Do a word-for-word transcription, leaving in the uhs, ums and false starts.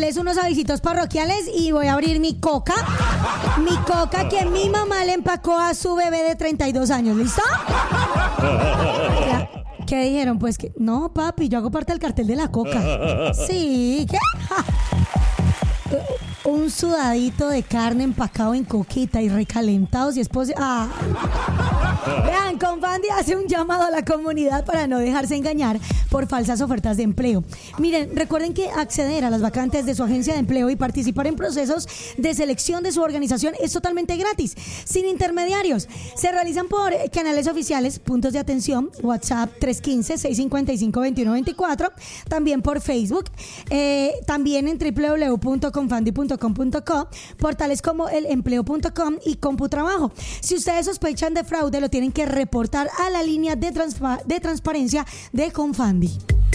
hacerles unos avisitos parroquiales y voy a abrir mi coca. Mi coca que mi mamá le empacó a su bebé de treinta y dos años. ¿Listo? Ya. ¿Qué dijeron? Pues que no, papi, yo hago parte del cartel de la coca. Sí, ¿qué? Un sudadito de carne empacado en coquita y recalentados y después... Ah. Vean, Confandi hace un llamado a la comunidad para no dejarse engañar por falsas ofertas de empleo. Miren, recuerden que acceder a las vacantes de su agencia de empleo y participar en procesos de selección de su organización es totalmente gratis, sin intermediarios. Se realizan por canales oficiales, puntos de atención, WhatsApp tres uno cinco, seis cinco cinco, dos uno dos cuatro, también por Facebook, eh, también en doble u doble u doble u punto confandi punto com punto co, portales como el empleo punto com y Computrabajo. Si ustedes sospechan de fraude, lo tienen que reportar a la línea de, transpa- de transparencia de Confandi.